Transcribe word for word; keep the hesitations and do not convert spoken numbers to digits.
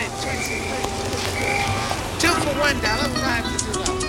twenty, twenty, twenty. Two for one dollar, five for two dollars.